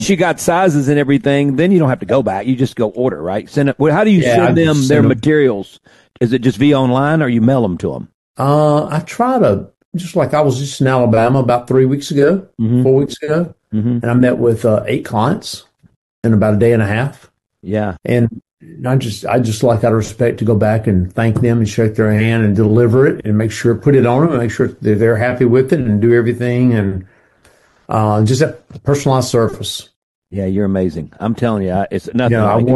you got sizes and everything, then you don't have to go back. You just go order, right? Send it. How do you send them their materials? Is it just via online, or you mail them to them? I try to, just like I was just in Alabama about 3 weeks ago, 4 weeks ago, and I met with 8 clients in about a day and a half. Yeah. And I just like out of respect to go back and thank them and shake their hand and deliver it and make sure, put it on them and make sure they're happy with it and do everything, and just that personalized service. Yeah, you're amazing. I'm telling you, it's nothing. I